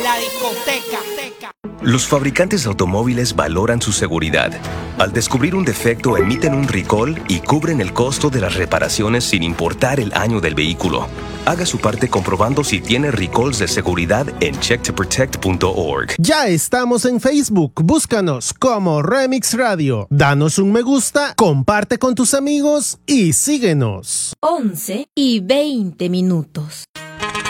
la discoteca. Los fabricantes de automóviles valoran su seguridad. Al descubrir un defecto, emiten un recall y cubren el costo de las reparaciones sin importar el año del vehículo. Haga su parte comprobando si tiene recalls de seguridad en checktoprotect.org. Ya estamos en Facebook. Búscanos como Remix Radio. Danos un me gusta, comparte con tus amigos y síguenos. 11:20.